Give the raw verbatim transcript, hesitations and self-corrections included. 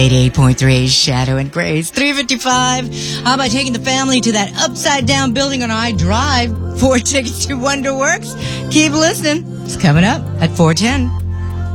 eighty-eight point three Shadow and Grace, three fifty-five. How about taking the family to that upside-down building on I Drive? Four tickets to Wonderworks. Keep listening. It's coming up at four ten.